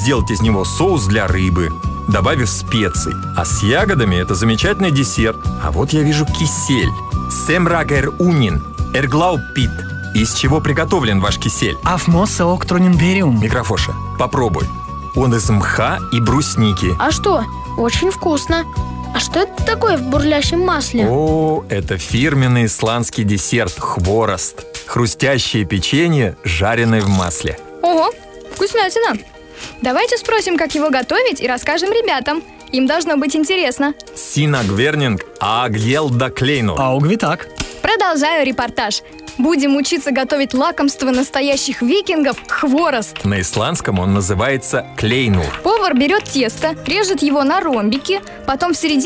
сделать из него соус для рыбы, добавив специй. А с ягодами это замечательный десерт. А вот я вижу кисель. Семрагер унин, эрглаупит. Из чего приготовлен ваш кисель? Афмоса октронинбериум. Микрофоша, попробуй. Он из мха и брусники. А что? Очень вкусно. А что это такое в бурлящем масле? О, это фирменный исландский десерт хворост. Хрустящее печенье, жареное в масле. Ого, вкуснятина. Давайте спросим, как его готовить, и расскажем ребятам. Им должно быть интересно. Синагвернинг агьелда клейну. Аугвитак. Продолжаю репортаж. Будем учиться готовить лакомство настоящих викингов – хворост. На исландском он называется клейнур. Повар берет тесто, режет его на ромбики, потом в середине